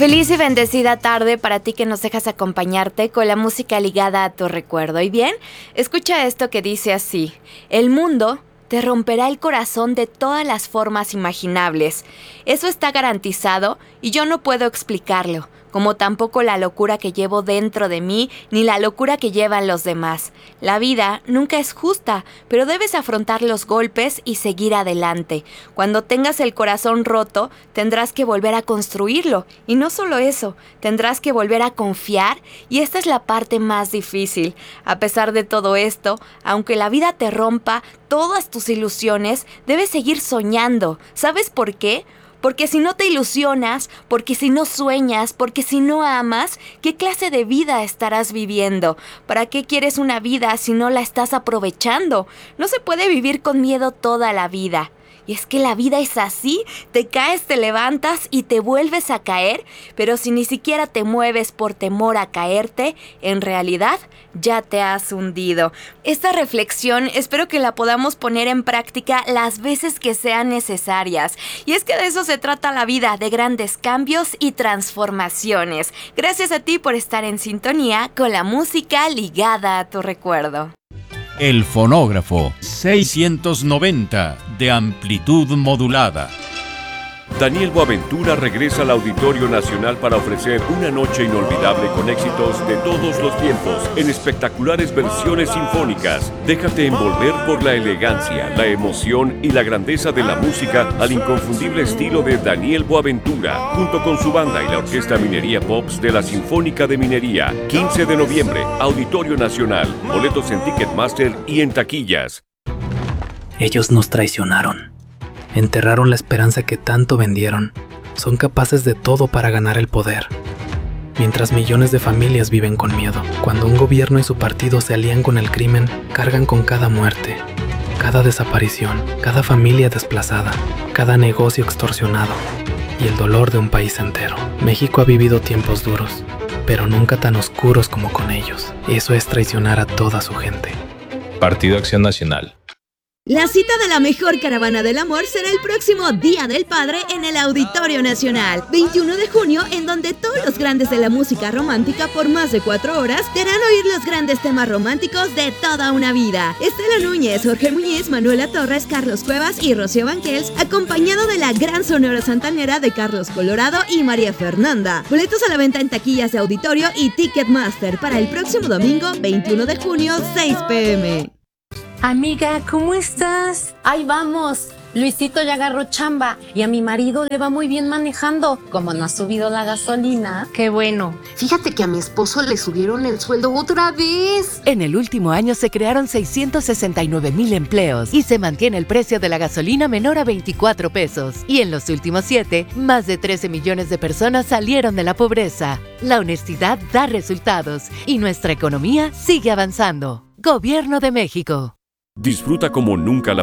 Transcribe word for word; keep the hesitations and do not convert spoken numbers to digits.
Feliz y bendecida tarde para ti que nos dejas acompañarte con la música ligada a tu recuerdo. ¿Y bien? Escucha esto que dice así: el mundo te romperá el corazón de todas las formas imaginables. Eso está garantizado y yo no puedo explicarlo, como tampoco la locura que llevo dentro de mí ni la locura que llevan los demás. La vida nunca es justa, pero debes afrontar los golpes y seguir adelante. Cuando tengas el corazón roto, tendrás que volver a construirlo. Y no solo eso, tendrás que volver a confiar, y esta es la parte más difícil. A pesar de todo esto, aunque la vida te rompa todas tus ilusiones, debes seguir soñando. ¿Sabes por qué? Porque si no te ilusionas, porque si no sueñas, porque si no amas, ¿qué clase de vida estarás viviendo? ¿Para qué quieres una vida si no la estás aprovechando? No se puede vivir con miedo toda la vida. Y es que la vida es así, te caes, te levantas y te vuelves a caer, pero si ni siquiera te mueves por temor a caerte, en realidad ya te has hundido. Esta reflexión espero que la podamos poner en práctica las veces que sean necesarias. Y es que de eso se trata la vida, de grandes cambios y transformaciones. Gracias a ti por estar en sintonía con la música ligada a tu recuerdo. El fonógrafo seiscientos noventa de amplitud modulada. Daniel Boaventura regresa al Auditorio Nacional para ofrecer una noche inolvidable con éxitos de todos los tiempos en espectaculares versiones sinfónicas. Déjate envolver por la elegancia, la emoción y la grandeza de la música al inconfundible estilo de Daniel Boaventura, junto con su banda y la Orquesta Minería Pops de la Sinfónica de Minería. quince de noviembre, Auditorio Nacional. Boletos en Ticketmaster y en taquillas. Ellos nos traicionaron. Enterraron la esperanza que tanto vendieron. Son capaces de todo para ganar el poder. Mientras millones de familias viven con miedo. Cuando un gobierno y su partido se alían con el crimen, cargan con cada muerte, cada desaparición, cada familia desplazada, cada negocio extorsionado y el dolor de un país entero. México ha vivido tiempos duros, pero nunca tan oscuros como con ellos. Eso es traicionar a toda su gente. Partido Acción Nacional. La cita de la mejor caravana del amor será el próximo Día del Padre en el Auditorio Nacional, veintiuno de junio, en donde todos los grandes de la música romántica por más de cuatro horas te harán oír los grandes temas románticos de toda una vida. Estela Núñez, Jorge Muñiz, Manuela Torres, Carlos Cuevas y Rocío Banquels, acompañado de la gran Sonora Santanera de Carlos Colorado y María Fernanda. Boletos a la venta en taquillas de Auditorio y Ticketmaster para el próximo domingo, veintiuno de junio, seis pe eme. Amiga, ¿cómo estás? Ahí vamos. Luisito ya agarró chamba y a mi marido le va muy bien manejando. Como no ha subido la gasolina. Qué bueno. Fíjate que a mi esposo le subieron el sueldo otra vez. En el último año se crearon seiscientos sesenta y nueve mil empleos y se mantiene el precio de la gasolina menor a veinticuatro pesos. Y en los últimos siete, más de trece millones de personas salieron de la pobreza. La honestidad da resultados y nuestra economía sigue avanzando. Gobierno de México. Disfruta como nunca la